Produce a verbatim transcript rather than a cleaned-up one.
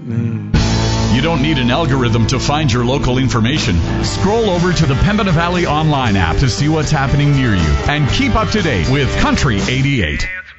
You don't need an algorithm to find your local information. Scroll over to the Pembina Valley Online app to see what's happening near you and keep up to date with Country eighty-eight.